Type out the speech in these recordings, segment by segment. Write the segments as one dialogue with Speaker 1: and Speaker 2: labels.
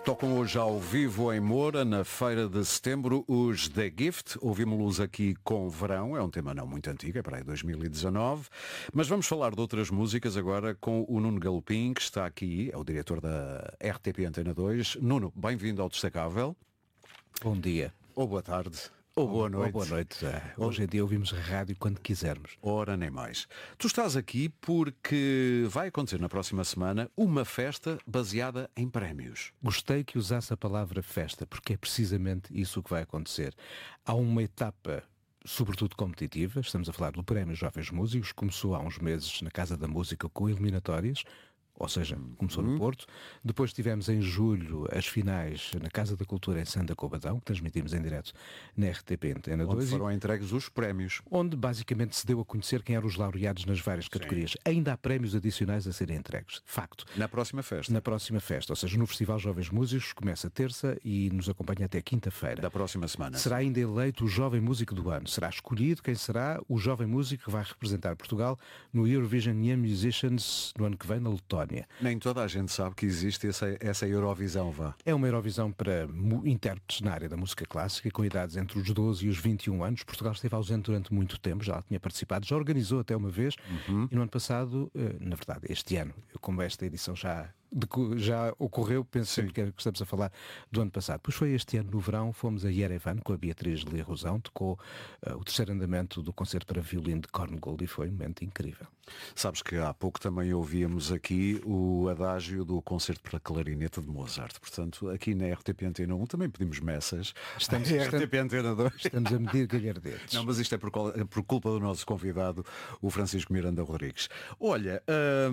Speaker 1: Tocam hoje ao vivo em Moura, na feira de setembro, os The Gift. Ouvimos-los aqui com Verão, é um tema não muito antigo, é para aí 2019. Mas vamos falar de outras músicas agora com o Nuno Galopim, que está aqui, é o diretor da RTP Antena 2. Nuno, bem-vindo ao Destacável.
Speaker 2: Bom dia.
Speaker 1: Ou boa tarde. Ou boa noite.
Speaker 2: Ou boa noite. Hoje em dia ouvimos rádio quando quisermos.
Speaker 1: Ora, nem mais. Tu estás aqui porque vai acontecer na próxima semana uma festa baseada em prémios.
Speaker 2: Gostei que usasse a palavra festa, porque é precisamente isso que vai acontecer. Há uma etapa, sobretudo competitiva, estamos a falar do Prémio Jovens Músicos, começou há uns meses na Casa da Música com eliminatórias, ou seja, começou no Porto. Depois tivemos em julho as finais na Casa da Cultura em Santa Cobadão, que transmitimos em direto na RTP Antena 2.
Speaker 1: Onde foram entregues os prémios.
Speaker 2: Onde basicamente se deu a conhecer quem eram os laureados nas várias categorias. Ainda há prémios adicionais a serem entregues, de facto.
Speaker 1: Na próxima festa.
Speaker 2: Na próxima festa, ou seja, no Festival Jovens Músicos, começa terça e nos acompanha até quinta-feira.
Speaker 1: Da próxima semana.
Speaker 2: Será ainda eleito o Jovem Músico do Ano. Será escolhido quem será o Jovem Músico que vai representar Portugal no Eurovision Young Musicians no ano que vem na Letónia.
Speaker 1: Nem toda a gente sabe que existe essa Eurovisão, vá.
Speaker 2: É uma Eurovisão para intérpretes na área da música clássica, com idades entre os 12 e os 21 anos. Portugal esteve ausente durante muito tempo, já tinha participado, já organizou até uma vez. E no ano passado, na verdade, este ano, como esta edição já ocorreu, penso sempre que estamos a falar do ano passado. Pois foi este ano, no verão, fomos a Yerevan com a Beatriz Lia Rosão, tocou o terceiro andamento do concerto para violino de Korngold e foi um momento incrível.
Speaker 1: Sabes que há pouco também ouvíamos aqui o adágio do concerto para clarinete de Mozart. Portanto, aqui na RTP Antena 1 também pedimos messas. RTP Antena 2.
Speaker 2: Estamos a medir galhardetes.
Speaker 1: Não, mas isto é por culpa do nosso convidado, o Francisco Miranda Rodrigues. Olha,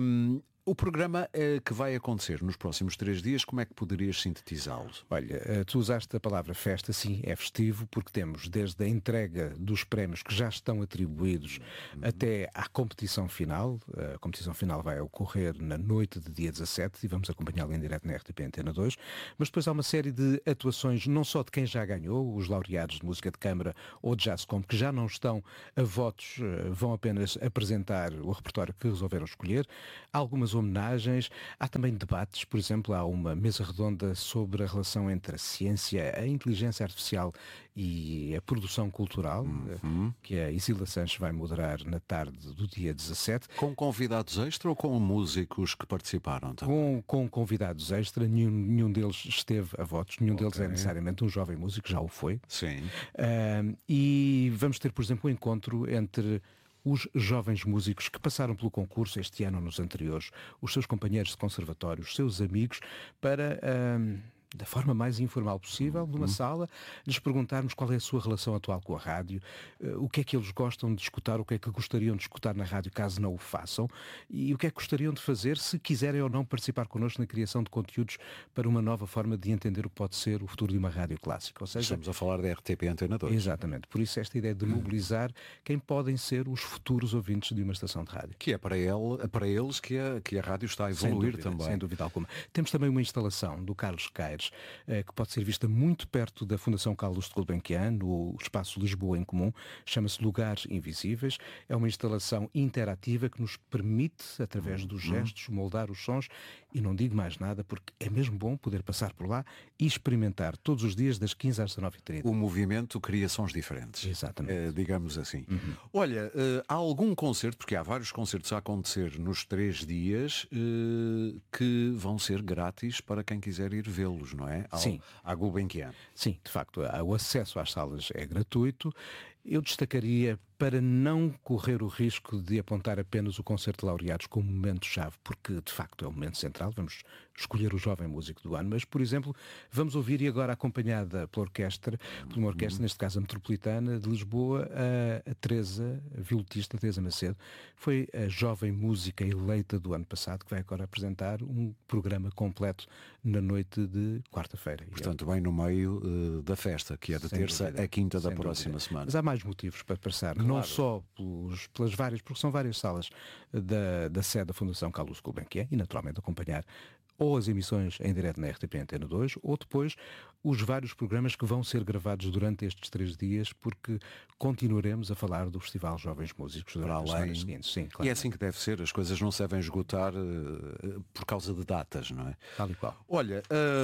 Speaker 1: o programa que vai acontecer nos próximos 3 dias, como é que poderias sintetizá-lo?
Speaker 2: Olha, tu usaste a palavra festa, sim, é festivo, porque temos desde a entrega dos prémios que já estão atribuídos até à competição final. A competição final vai ocorrer na noite de dia 17 e vamos acompanhá-la em direto na RTP Antena 2. Mas depois há uma série de atuações, não só de quem já ganhou, os laureados de música de câmara ou de jazz comp, que já não estão a votos, vão apenas apresentar o repertório que resolveram escolher. Há algumas homenagens, há também debates, por exemplo, há uma mesa redonda sobre a relação entre a ciência, a inteligência artificial e a produção cultural, que a Isila Sanches vai moderar na tarde do dia 17.
Speaker 1: Com convidados extra ou com músicos que participaram também?
Speaker 2: Com convidados extra, nenhum deles esteve a votos, nenhum deles é necessariamente um jovem músico, já o foi.
Speaker 1: Sim.
Speaker 2: E vamos ter, por exemplo, um encontro entre os jovens músicos que passaram pelo concurso este ano ou nos anteriores, os seus companheiros de conservatório, os seus amigos, para, da forma mais informal possível, numa sala, lhes perguntarmos qual é a sua relação atual com a rádio, o que é que eles gostam de escutar, o que é que gostariam de escutar na rádio caso não o façam, e o que é que gostariam de fazer se quiserem ou não participar connosco na criação de conteúdos para uma nova forma de entender o que pode ser o futuro de uma rádio clássica. Ou seja,
Speaker 1: estamos a falar da RTP Antena 2.
Speaker 2: Exatamente. Por isso esta ideia de mobilizar quem podem ser os futuros ouvintes de uma estação de rádio.
Speaker 1: Que é para eles que a rádio está a evoluir também.
Speaker 2: Sem dúvida alguma. Temos também uma instalação do Carlos Queires, que pode ser vista muito perto da Fundação Carlos de Gulbenkian, no Espaço Lisboa em Comum, chama-se Lugares Invisíveis. É uma instalação interativa que nos permite, através dos gestos, moldar os sons, e não digo mais nada, porque é mesmo bom poder passar por lá e experimentar todos os dias das 15 às 19h30.
Speaker 1: O movimento cria sons diferentes.
Speaker 2: Exatamente.
Speaker 1: Digamos assim. Olha, há algum concerto, porque há vários concertos a acontecer nos 3 dias, que vão ser grátis para quem quiser ir vê-los, não é?
Speaker 2: Sim.
Speaker 1: À Gulbenkian.
Speaker 2: Sim, de facto, o acesso às salas é gratuito. Eu destacaria, para não correr o risco de apontar apenas o concerto de laureados como momento-chave, porque de facto é o momento central, vamos escolher o jovem músico do ano, mas, por exemplo, vamos ouvir, e agora acompanhada por uma orquestra, neste caso a Metropolitana de Lisboa, a Teresa, a violonista Teresa Macedo, foi a jovem música eleita do ano passado, que vai agora apresentar um programa completo na noite de quarta-feira.
Speaker 1: Portanto, bem no meio da festa, que é de terça a quinta da próxima semana.
Speaker 2: Mas há mais motivos para passar, claro. Não só pelas várias, porque são várias salas da sede da Fundação Carlos Gulbenkian e naturalmente acompanhar ou as emissões em direto na RTP Antena 2, ou depois os vários programas que vão ser gravados durante estes 3 dias, porque continuaremos a falar do Festival Jovens Músicos durante as semanas seguintes. Sim, claro.
Speaker 1: E é assim que deve ser, as coisas não se devem esgotar por causa de datas, não é?
Speaker 2: Tal e qual.
Speaker 1: Olha,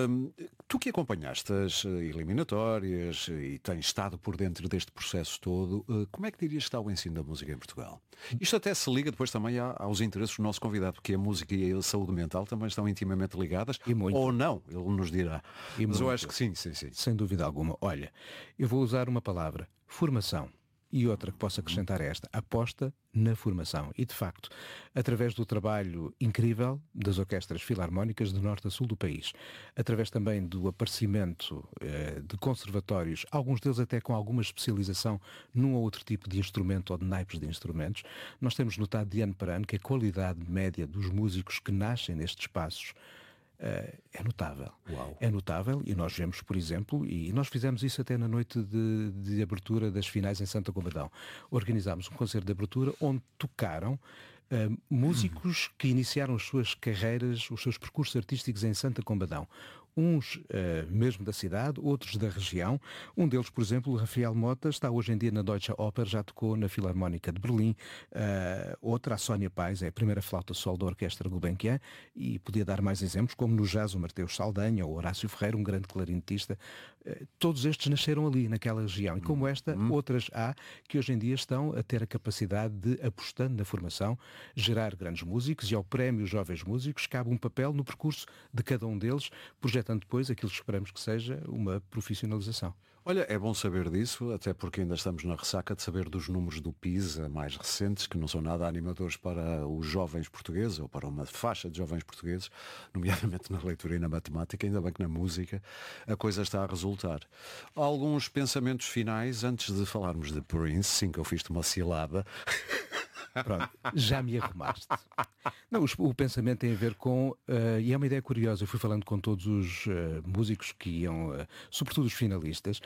Speaker 1: tu que acompanhaste as eliminatórias e tens estado por dentro deste processo todo, como é que dirias que está o ensino da música em Portugal? Isto até se liga depois também aos interesses do nosso convidado, porque a música e a saúde mental também estão intimamente ligadas, ou não, ele nos dirá. Mas eu acho que sim.
Speaker 2: Sem dúvida alguma. Olha, eu vou usar uma palavra, formação. E outra que posso acrescentar é esta, aposta na formação. E, de facto, através do trabalho incrível das orquestras filarmónicas de norte a sul do país, através também do aparecimento de conservatórios, alguns deles até com alguma especialização num ou outro tipo de instrumento ou de naipes de instrumentos, nós temos notado de ano para ano que a qualidade média dos músicos que nascem nestes espaços é notável.
Speaker 1: Uau.
Speaker 2: É notável e nós vemos, por exemplo, e nós fizemos isso até na noite de abertura das finais em Santa Combadão. Organizámos um concerto de abertura onde tocaram músicos que iniciaram as suas carreiras, os seus percursos artísticos em Santa Combadão. Uns mesmo da cidade, outros da região. Um deles, por exemplo, o Rafael Mota, está hoje em dia na Deutsche Oper, já tocou na Filarmónica de Berlim. Outra, a Sónia Pais, é a primeira flauta solo da Orquestra Gulbenkian, e podia dar mais exemplos, como no jazz o Mateus Saldanha ou Horácio Ferreira, um grande clarinetista. Todos estes nasceram ali, naquela região. E como esta, outras há que hoje em dia estão a ter a capacidade de, apostando na formação, gerar grandes músicos, e ao Prémio Jovens Músicos cabe um papel no percurso de cada um deles, projetando depois aquilo que esperamos que seja uma profissionalização.
Speaker 1: Olha, é bom saber disso, até porque ainda estamos na ressaca de saber dos números do PISA mais recentes, que não são nada animadores para os jovens portugueses, ou para uma faixa de jovens portugueses, nomeadamente na leitura e na matemática, ainda bem que na música a coisa está a resultar. Alguns pensamentos finais, antes de falarmos de Prince, sim que eu fiz-te uma cilada.
Speaker 2: Pronto, já me arrumaste. Não, o pensamento tem a ver com, e é uma ideia curiosa, eu fui falando com todos os músicos que iam, sobretudo os finalistas,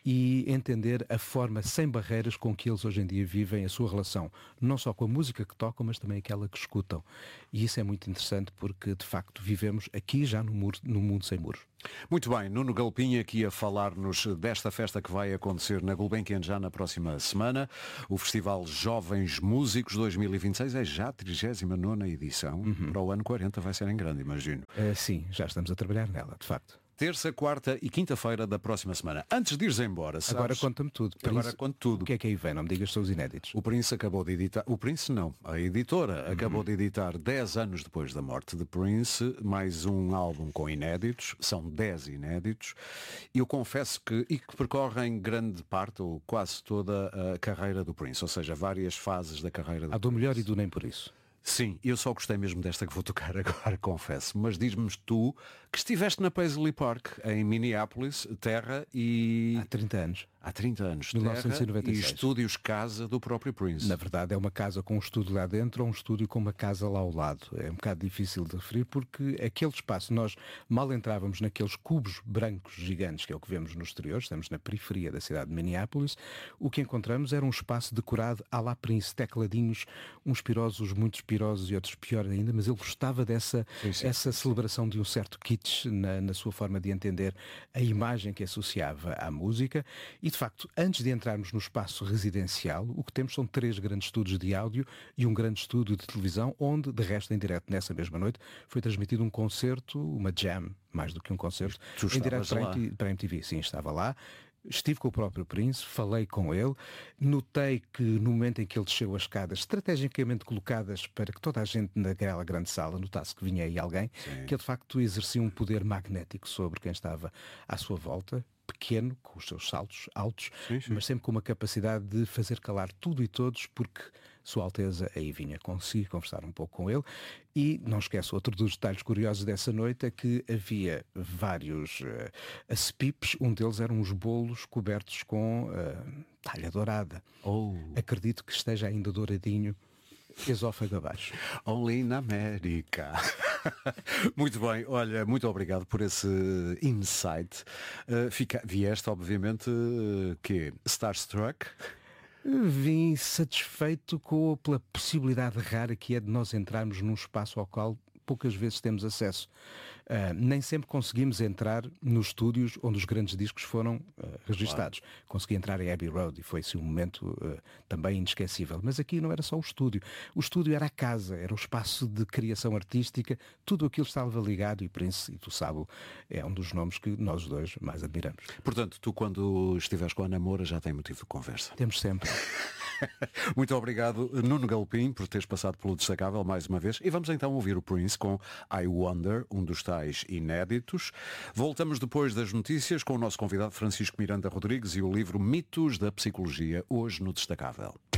Speaker 2: e entender a forma sem barreiras com que eles hoje em dia vivem a sua relação, não só com a música que tocam, mas também aquela que escutam. E isso é muito interessante porque, de facto, vivemos aqui já no mundo sem muros.
Speaker 1: Muito bem, Nuno Galpinha aqui a falar-nos desta festa que vai acontecer na Gulbenkian já na próxima semana. O Festival Jovens Músicos 2026 é já a 39ª edição. Para o ano 40 vai ser em grande, imagino.
Speaker 2: Sim, já estamos a trabalhar nela, de facto.
Speaker 1: Terça, quarta e quinta-feira da próxima semana. Antes de ires embora, sabes?
Speaker 2: Agora conta-me tudo.
Speaker 1: Agora conto tudo.
Speaker 2: O que é aí vem? Não me digas só os inéditos.
Speaker 1: O Prince acabou de editar... O Prince não. A editora acabou de editar 10 anos depois da morte de Prince, mais um álbum com inéditos. São 10 inéditos. E eu confesso que percorrem grande parte, ou quase toda, a carreira do Prince. Ou seja, várias fases da carreira do Prince.
Speaker 2: Do melhor e do nem por isso.
Speaker 1: Sim, eu só gostei mesmo desta que vou tocar agora, confesso. Mas diz-me tu que estiveste na Paisley Park, em Minneapolis, terra e...
Speaker 2: Há 30 anos.
Speaker 1: Há 30 anos.
Speaker 2: 1996.
Speaker 1: E estúdios casa do próprio Prince.
Speaker 2: Na verdade é uma casa com um estúdio lá dentro ou um estúdio com uma casa lá ao lado. É um bocado difícil de referir porque aquele espaço, nós mal entrávamos naqueles cubos brancos gigantes, que é o que vemos no exterior, estamos na periferia da cidade de Minneapolis, o que encontramos era um espaço decorado à la Prince, tecladinhos, uns pirosos, muitos pirosos e outros pior ainda, mas ele gostava dessa essa celebração de um certo kitsch na sua forma de entender a imagem que associava à música. E, de facto, antes de entrarmos no espaço residencial, o que temos são 3 grandes estúdios de áudio e um grande estúdio de televisão, onde, de resto, em direto nessa mesma noite, foi transmitido um concerto, uma jam, mais do que um concerto, em direto para a MTV. Sim, estava lá. Estive com o próprio Prince, falei com ele, notei que no momento em que ele desceu as escadas, estrategicamente colocadas para que toda a gente naquela grande sala notasse que vinha aí alguém, que ele de facto exercia um poder magnético sobre quem estava à sua volta, pequeno, com os seus saltos altos, mas sempre com uma capacidade de fazer calar tudo e todos, porque Sua Alteza aí vinha consigo conversar um pouco com ele. E não esqueço, outro dos detalhes curiosos dessa noite é que havia vários acepipes, um deles eram uns bolos cobertos com talha dourada. Acredito que esteja ainda douradinho, esófago abaixo.
Speaker 1: Only na América. Muito bem, olha, muito obrigado por esse insight. Vieste, obviamente, que Starstruck?
Speaker 2: Vim satisfeito pela possibilidade rara que é de nós entrarmos num espaço ao qual poucas vezes temos acesso. Nem sempre conseguimos entrar nos estúdios onde os grandes discos foram registados. Claro. Consegui entrar em Abbey Road e foi-se um momento também inesquecível. Mas aqui não era só o estúdio. O estúdio era a casa, era o espaço de criação artística, tudo aquilo estava ligado, e Prince, e tu sabes, é um dos nomes que nós dois mais admiramos.
Speaker 1: Portanto, tu quando estiveres com a Ana Moura já tem motivo de conversa.
Speaker 2: Temos sempre.
Speaker 1: Muito obrigado, Nuno Galpim, por teres passado pelo Destacável mais uma vez. E vamos então ouvir o Prince com I Wonder, um dos tais inéditos. Voltamos depois das notícias com o nosso convidado Francisco Miranda Rodrigues e o livro Mitos da Psicologia, hoje no Destacável.